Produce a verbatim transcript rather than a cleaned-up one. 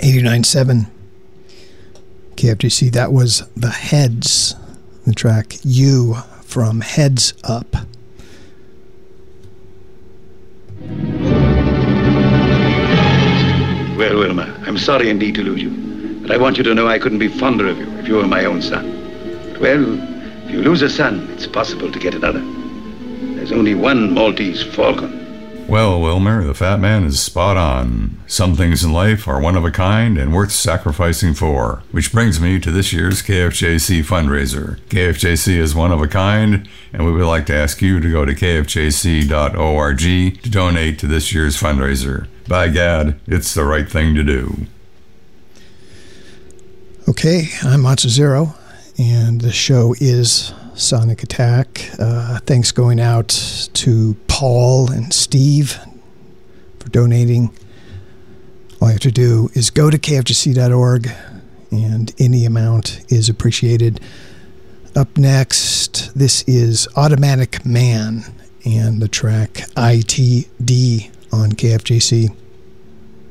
eighty-nine point seven K F J C. That was The Heads, the track You from Heads Up. Well, Wilma, I'm sorry indeed to lose you, but I want you to know I couldn't be fonder of you if you were my own son. But, well, if you lose a son, it's possible to get another. There's only one Maltese falcon. Well, Wilmer, the fat man is spot on. Some things in life are one of a kind and worth sacrificing for. Which brings me to this year's K F J C fundraiser. K F J C is one of a kind, and we would like to ask you to go to k f j c dot org to donate to this year's fundraiser. By gad, it's the right thing to do. Okay, I'm Matsu Zero, and the show is Sonic Attack. Uh, thanks going out to Paul and Steve for donating. All you have to do is go to k f j c dot org, and any amount is appreciated. Up next, this is Automatic Man and the track I T D on K F J C.